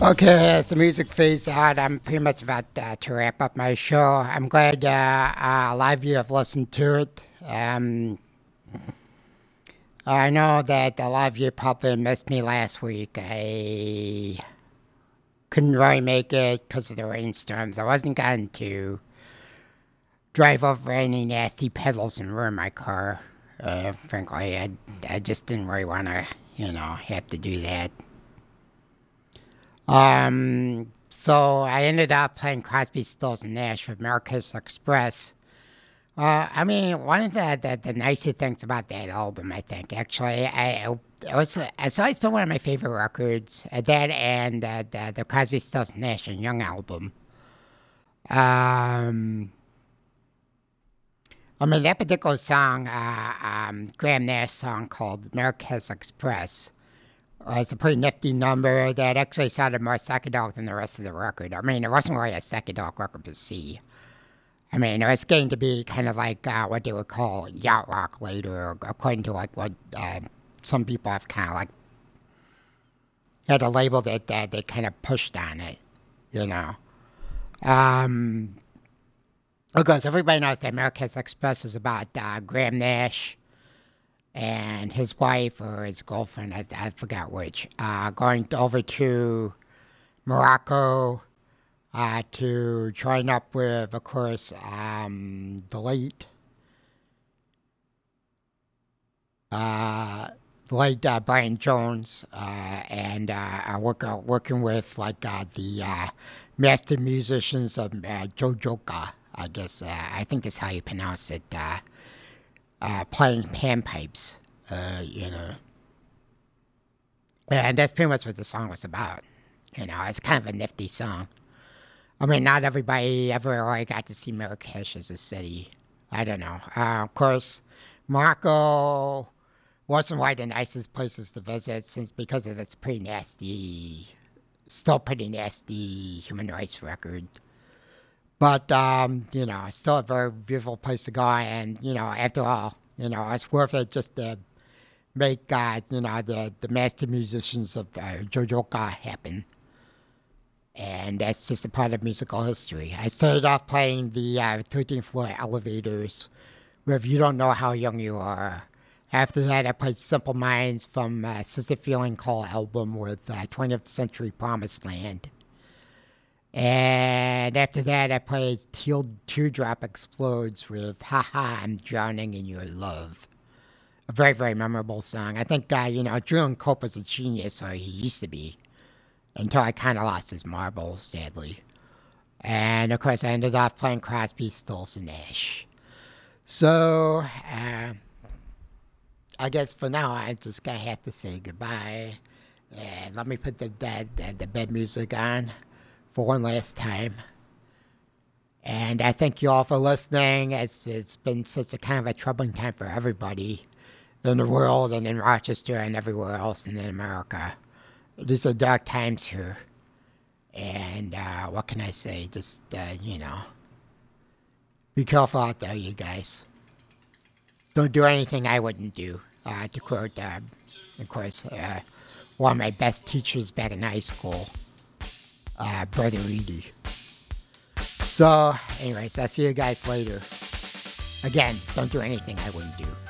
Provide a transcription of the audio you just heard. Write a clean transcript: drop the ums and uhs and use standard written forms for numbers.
Okay, as the music fades out, I'm pretty much about to wrap up my show. I'm glad a lot of you have listened to it. I know that a lot of you probably missed me last week. I couldn't really make it because of the rainstorms. I wasn't going to drive over any nasty puddles and ruin my car. Frankly, I just didn't really want to, have to do that. So I ended up playing Crosby, Stills, and Nash with Marquez Express. One of the nicer things about that album, I think, actually, it's always been one of my favorite records. That and the Crosby, Stills, Nash and Young album. That particular song, Graham Nash song called Marquez Express. It's a pretty nifty number that actually sounded more psychedelic than the rest of the record. It wasn't really a psychedelic record per se. It was getting to be kind of like what they would call yacht rock later, according to like what some people have kind of like had a label that they kind of pushed on it, Because everybody knows that Marquez Express was about Graham Nash and his wife or his girlfriend, I forgot which, going over to Morocco to join up with, of course, the late Brian Jones, and working with like the master musicians of Jojoka, I guess. I think that's how you pronounce it. Playing panpipes, And that's pretty much what the song was about. It's kind of a nifty song. Not everybody ever really got to see Marrakesh as a city. I don't know. Of course, Morocco wasn't one of the nicest places to visit because of its still pretty nasty human rights record. But, still a very beautiful place to go. And, after all, it's worth it just to make, the master musicians of Jojoka happen. And that's just a part of musical history. I started off playing the 13th floor elevators with You Don't Know How Young You Are. After that, I played Simple Minds from Sister Feeling Call album with 20th Century Promised Land. And after that, I played Teardrop Explodes with Haha, I'm Drowning in Your Love. A very, very memorable song. I think, Julian Cope was a genius, or he used to be, until I kind of lost his marbles, sadly. And, of course, I ended up playing Crosby, Stills, and Nash. So, I guess for now, I'm just going to have to say goodbye. And let me put the bed music on for one last time. And I thank you all for listening. It's been such a kind of a troubling time for everybody in the world and in Rochester and everywhere else and in America. These are dark times here. And what can I say? Just, be careful out there, you guys. Don't do anything I wouldn't do. To quote, of course, one of my best teachers back in high school, Brother Reedy. So, anyways, I'll see you guys later. Again, don't do anything I wouldn't do.